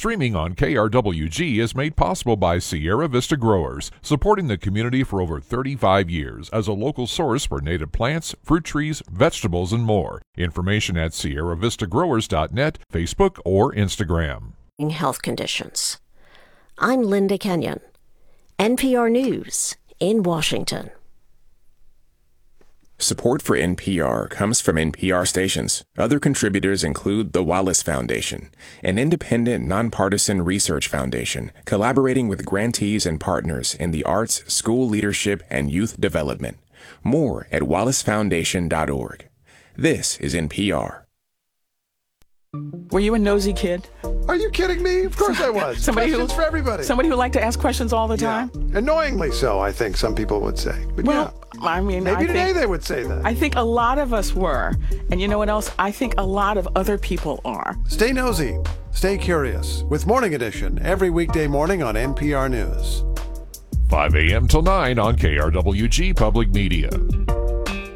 Streaming on KRWG is made possible by Sierra Vista Growers, supporting the community for over 35 years as a local source for native plants, fruit trees, vegetables, and more. Information at sierravistagrowers.net, Facebook, or Instagram. Health conditions. I'm Linda Kenyon, NPR News in Washington. Support for NPR comes from NPR stations. Other contributors include the Wallace Foundation, an independent, nonpartisan research foundation collaborating with grantees and partners in the arts, school leadership, and youth development. More at wallacefoundation.org. This is NPR. Were you a nosy kid? Are you kidding me? Of course I was. Questions for everybody. Somebody who liked to ask questions all the time? Annoyingly so, I think some people would say. But I mean, maybe today they would say that. I think a lot of us were. And you know what else? I think a lot of other people are. Stay nosy. Stay curious with Morning Edition every weekday morning on NPR News. 5 a.m. till 9 on KRWG Public Media.